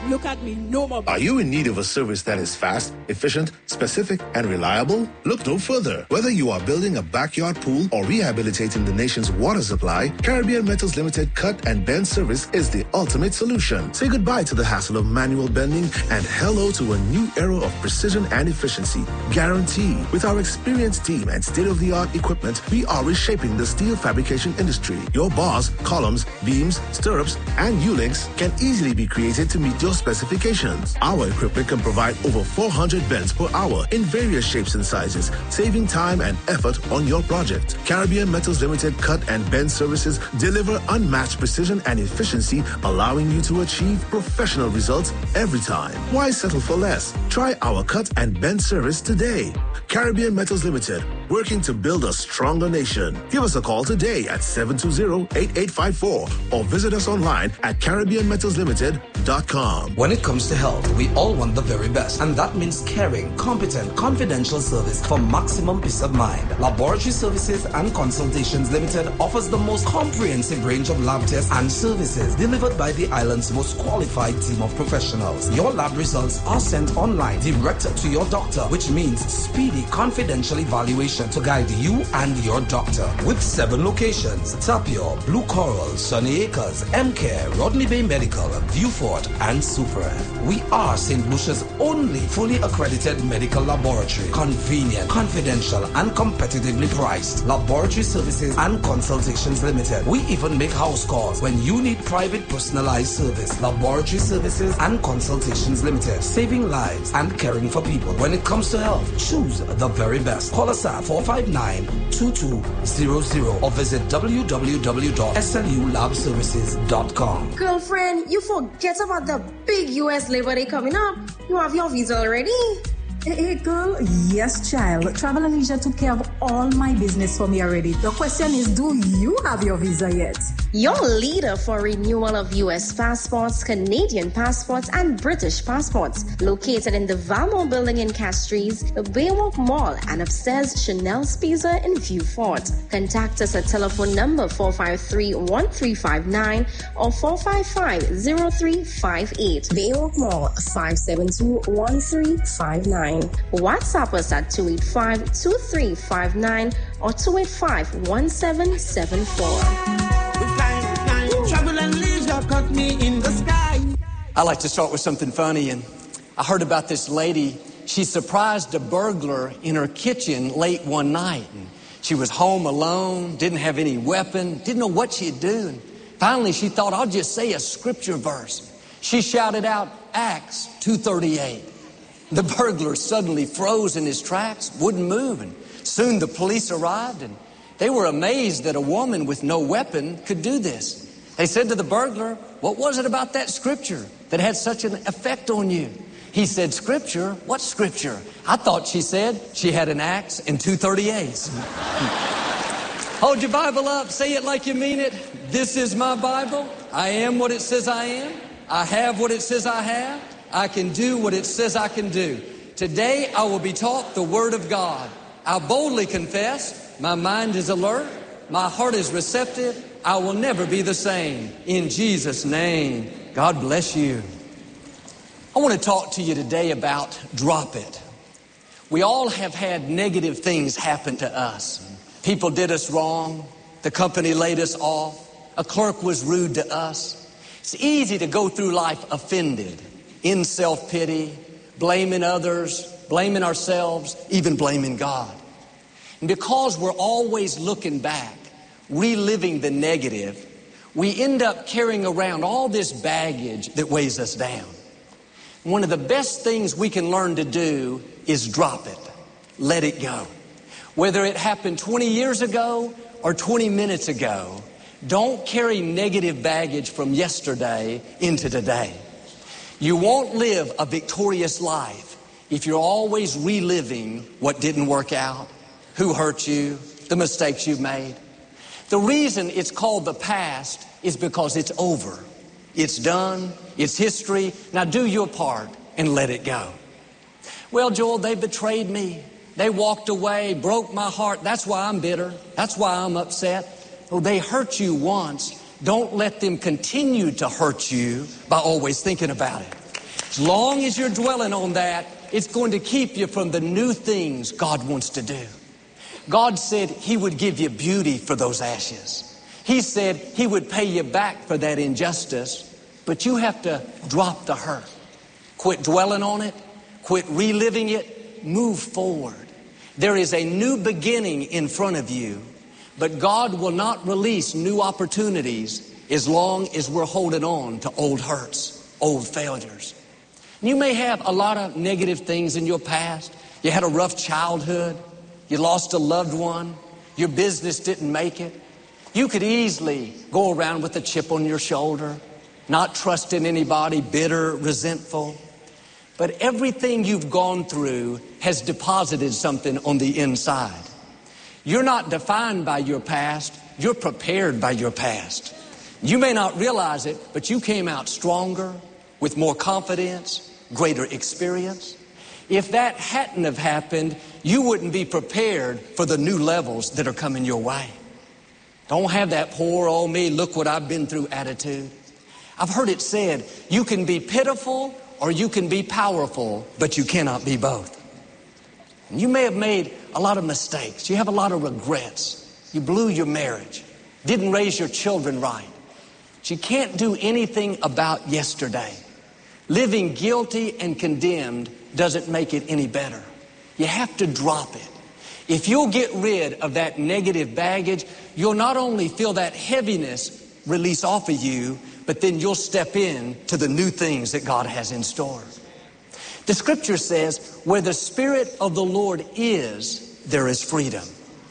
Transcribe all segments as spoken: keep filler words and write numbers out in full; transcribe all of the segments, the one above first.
look at me no more. Are you in need of a service that is fast, efficient, specific, and reliable? Look no further. Whether you are building a backyard pool or rehabilitating the nation's water supply, Caribbean Metals Limited Cut and Bend service is the ultimate solution. Say goodbye to the hassle of manual bending and hello to a new era of precision and efficiency. Guarantee. With our experienced team and state-of-the-art equipment, we are reshaping the steel fabrication industry. Your bars, columns, beams, stirrups, and U-links can easily be created to meet your specifications. Our equipment can provide over four hundred bends per hour in various shapes and sizes, saving time and effort on your project. Caribbean Metals Limited Cut and Bend services deliver unmatched precision and efficiency, allowing you to achieve professional results every time. Why settle for less? Try our cut and bend service today. Caribbean Metals Limited, working to build a stronger nation. Give us a call today at seven two zero, eight eight five four or visit us online at caribbean metals limited dot com. When it comes to health, we all want the very best, and that means caring, competent, confidential service for maximum peace of mind. Laboratory Services and Consultations Limited offers the most comprehensive range of lab tests and services delivered by the island's most qualified team of professionals. Your lab results are sent online direct to your doctor, which means speedy, confidential evaluation to guide you and your doctor. With seven locations: Tapio, Blue Coral, Sunny Acres, M-Care, Rodney Bay Medical, Viewfort, and Super. We are Saint Lucia's only fully accredited medical laboratory. Convenient, confidential, and competitively priced. Laboratory Services and Consultations Limited. We even make house calls when you need private personalized service. Laboratory Services and Consultations Limited. Saving lives and caring for people. When it comes to health, choose the very best. Call us at four five nine, two two zero zero or visit w w w dot s l u lab services dot com. Girlfriend, you forget about the big U S Labor Day coming up. You have your visa already? Hey, hey, girl. Yes, child. Travel and Leisure took care of all my business for me already. The question is, do you have your visa yet? Your leader for renewal of U S passports, Canadian passports, and British passports. Located in the Valmont building in Castries, the Baywalk Mall, and upstairs Chanel's Pizza in Viewfort. Contact us at telephone number four five three, one three five nine or four five five, zero three five eight. Baywalk Mall, five seven two, one three five nine. WhatsApp us at two eight five, two three five nine or two eight five, one seven seven four. Travel and leisure cut me in the sky. I like to start with something funny, and I heard about this lady. She surprised a burglar in her kitchen late one night. And she was home alone, didn't have any weapon, didn't know what she'd do. And finally, she thought, I'll just say a scripture verse. She shouted out, Acts two thirty-eight. The burglar suddenly froze in his tracks, wouldn't move, and soon the police arrived, and they were amazed that a woman with no weapon could do this. They said to the burglar, what was it about that scripture that had such an effect on you? He said, Scripture? What scripture? I thought she said she had an axe and two thirty-eights. Hold your Bible up, say it like you mean it. This is my Bible. I am what it says I am. I have what it says I have. I can do what it says I can do. Today I will be taught the Word of God. I boldly confess, my mind is alert, my heart is receptive, I will never be the same. In Jesus' name, God bless you. I want to talk to you today about drop it. We all have had negative things happen to us. People did us wrong, the company laid us off, a clerk was rude to us. It's easy to go through life offended, in self-pity, blaming others, blaming ourselves, even blaming God. And because we're always looking back, reliving the negative, we end up carrying around all this baggage that weighs us down. One of the best things we can learn to do is drop it. Let it go. Whether it happened twenty years ago or twenty minutes ago, don't carry negative baggage from yesterday into today. You won't live a victorious life if you're always reliving what didn't work out, who hurt you, the mistakes you've made. The reason it's called the past is because it's over. It's done. It's history. Now do your part and let it go. Well, Joel, they betrayed me. They walked away, broke my heart. That's why I'm bitter. That's why I'm upset. Oh, they hurt you once. Don't let them continue to hurt you by always thinking about it. As long as you're dwelling on that, it's going to keep you from the new things God wants to do. God said He would give you beauty for those ashes. He said He would pay you back for that injustice, but you have to drop the hurt. Quit dwelling on it. Quit reliving it. Move forward. There is a new beginning in front of you, but God will not release new opportunities as long as we're holding on to old hurts, old failures. You may have a lot of negative things in your past. You had a rough childhood. You lost a loved one. Your business didn't make it. You could easily go around with a chip on your shoulder, not trusting anybody, bitter, resentful. But everything you've gone through has deposited something on the inside. You're not defined by your past. You're prepared by your past. You may not realize it, but you came out stronger, with more confidence, greater experience. If that hadn't have happened, you wouldn't be prepared for the new levels that are coming your way. Don't have that poor old me, look what I've been through attitude. I've heard it said, you can be pitiful or you can be powerful, but you cannot be both. You may have made a lot of mistakes. You have a lot of regrets. You blew your marriage, didn't raise your children right. But you can't do anything about yesterday. Living guilty and condemned doesn't make it any better. You have to drop it. If you'll get rid of that negative baggage, you'll not only feel that heaviness release off of you, but then you'll step in to the new things that God has in store. The scripture says, where the Spirit of the Lord is, there is freedom.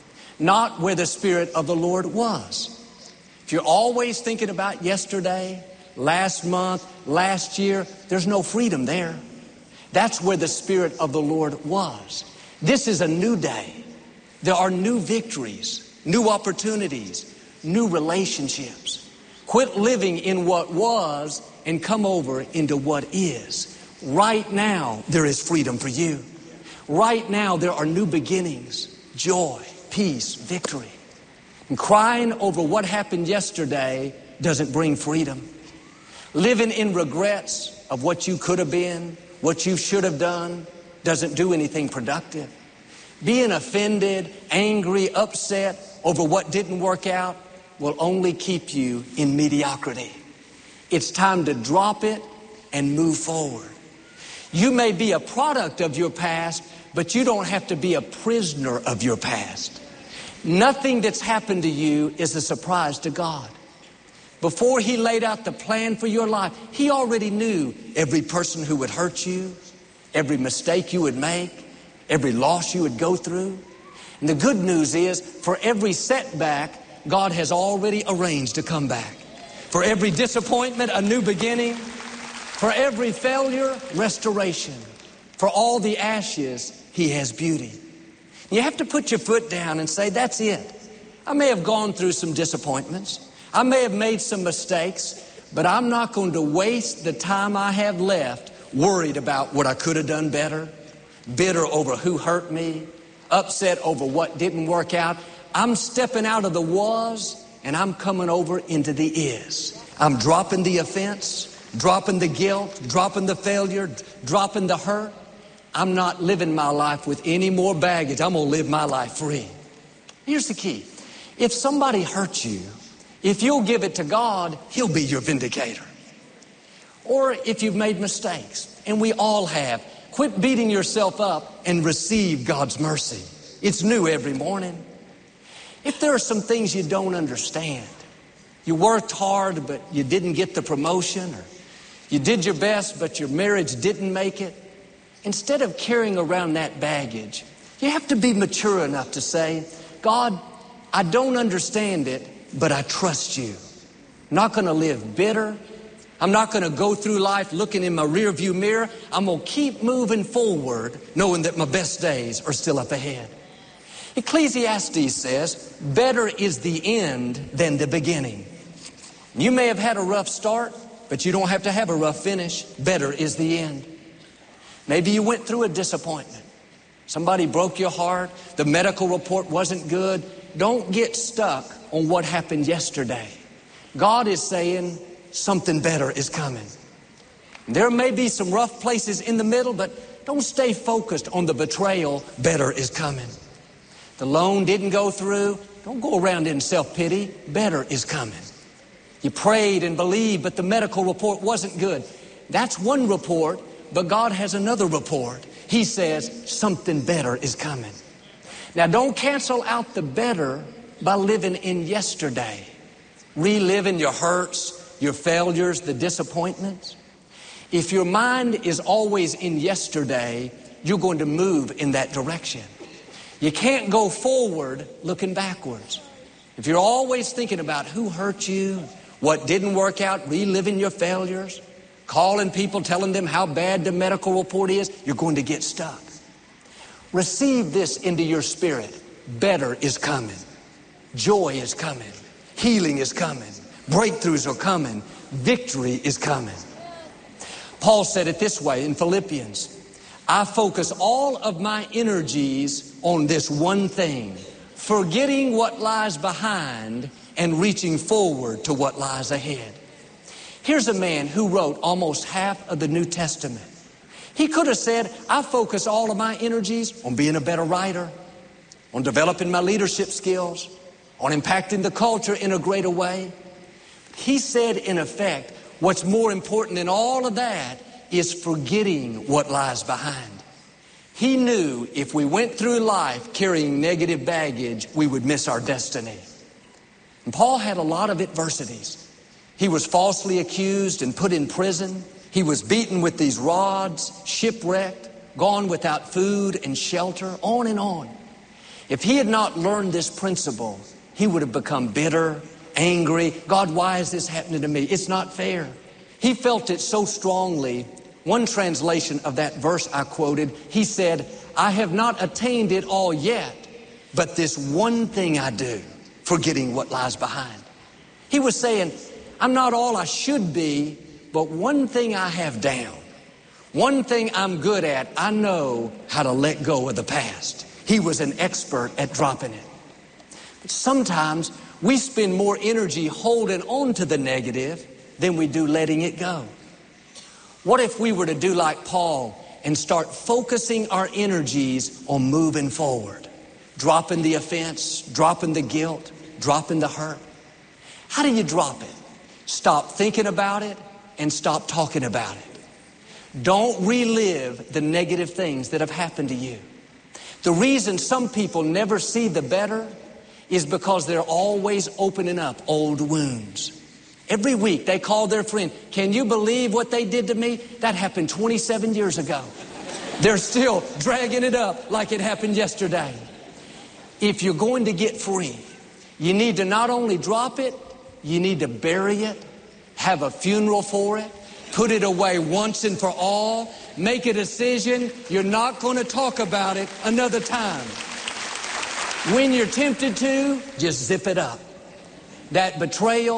Not where the Spirit of the Lord was. If you're always thinking about yesterday, last month, last year, there's no freedom there. That's where the Spirit of the Lord was. This is a new day. There are new victories, new opportunities, new relationships. Quit living in what was and come over into what is. Right now, there is freedom for you. Right now, there are new beginnings, joy, peace, victory. And crying over what happened yesterday doesn't bring freedom. Living in regrets of what you could have been, what you should have done, doesn't do anything productive. Being offended, angry, upset over what didn't work out will only keep you in mediocrity. It's time to drop it and move forward. You may be a product of your past, but you don't have to be a prisoner of your past. Nothing that's happened to you is a surprise to God. Before He laid out the plan for your life, He already knew every person who would hurt you, every mistake you would make, every loss you would go through. And the good news is, for every setback, God has already arranged to come back. For every disappointment, a new beginning. For every failure, restoration. For all the ashes, He has beauty. You have to put your foot down and say, that's it. I may have gone through some disappointments. I may have made some mistakes, but I'm not going to waste the time I have left worried about what I could have done better, bitter over who hurt me, upset over what didn't work out. I'm stepping out of the was and I'm coming over into the is. I'm dropping the offense, dropping the guilt, dropping the failure, dropping the hurt. I'm not living my life with any more baggage. I'm going to live my life free. Here's the key. If somebody hurts you, if you'll give it to God, He'll be your vindicator. Or if you've made mistakes, and we all have, quit beating yourself up and receive God's mercy. It's new every morning. If there are some things you don't understand, you worked hard but you didn't get the promotion, or you did your best but your marriage didn't make it, instead of carrying around that baggage, you have to be mature enough to say, God, I don't understand it, but I trust you. I'm not going to live bitter. I'm not going to go through life looking in my rearview mirror. I'm going to keep moving forward, knowing that my best days are still up ahead. Ecclesiastes says, better is the end than the beginning. You may have had a rough start, but you don't have to have a rough finish. Better is the end. Maybe you went through a disappointment. Somebody broke your heart. The medical report wasn't good. Don't get stuck on what happened yesterday. God is saying something better is coming. There may be some rough places in the middle, but don't stay focused on the betrayal. Better is coming. The loan didn't go through. Don't go around in self-pity. Better is coming. You prayed and believed, but the medical report wasn't good. That's one report, but God has another report. He says something better is coming. Now, don't cancel out the better by living in yesterday, reliving your hurts, your failures, the disappointments. If your mind is always in yesterday, you're going to move in that direction. You can't go forward looking backwards. If you're always thinking about who hurt you, what didn't work out, reliving your failures, calling people, telling them how bad the medical report is, you're going to get stuck. Receive this into your spirit. Better is coming. Joy is coming. Healing is coming. Breakthroughs are coming. Victory is coming. Paul said it this way in Philippians. I focus all of my energies on this one thing, forgetting what lies behind and reaching forward to what lies ahead. Here's a man who wrote almost half of the New Testament. He could have said, I focus all of my energies on being a better writer, on developing my leadership skills, on impacting the culture in a greater way. He said, in effect, what's more important than all of that is forgetting what lies behind. He knew if we went through life carrying negative baggage, we would miss our destiny. And Paul had a lot of adversities. He was falsely accused and put in prison. He was beaten with these rods, shipwrecked, gone without food and shelter, on and on. If he had not learned this principle, he would have become bitter, angry. God, why is this happening to me? It's not fair. He felt it so strongly. One translation of that verse I quoted, he said, I have not attained it all yet, but this one thing I do, forgetting what lies behind. He was saying, I'm not all I should be, but one thing I have down, one thing I'm good at, I know how to let go of the past. He was an expert at dropping it. But sometimes we spend more energy holding on to the negative than we do letting it go. What if we were to do like Paul and start focusing our energies on moving forward, dropping the offense, dropping the guilt, dropping the hurt? How do you drop it? Stop thinking about it and stop talking about it. Don't relive the negative things that have happened to you. The reason some people never see the better is because they're always opening up old wounds. Every week they call their friend, can you believe what they did to me? That happened twenty-seven years ago. They're still dragging it up like it happened yesterday. If you're going to get free, you need to not only drop it, you need to bury it, have a funeral for it, put it away once and for all, make a decision. You're not going to talk about it another time. When you're tempted to, just zip it up. That betrayal,